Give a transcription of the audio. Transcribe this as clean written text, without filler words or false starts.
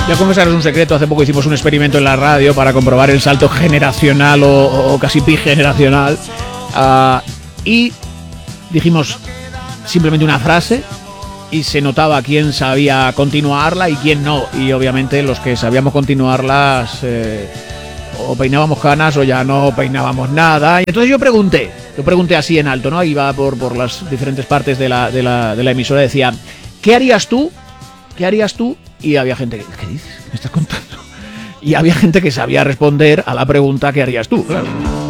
Voy a confesaros un secreto. Hace poco hicimos un experimento en la radio para comprobar el salto generacional o casi bigeneracional. Y dijimos simplemente una frase y se notaba quién sabía continuarla y quién no. Y obviamente los que sabíamos continuarlas o peinábamos canas o ya no peinábamos nada. Y entonces yo pregunté así en alto, ¿no? Iba por las diferentes partes de la emisora. Decía, ¿qué harías tú? ¿Qué harías tú? Y había gente que, ¿qué dices? ¿Qué me estás contando? Y había gente que sabía responder a la pregunta, ¿qué harías tú? Claro.